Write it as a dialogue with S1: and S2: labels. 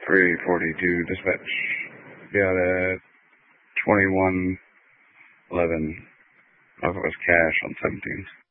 S1: 342 dispatch. Be out at 2111. Northwest Cache on 17th.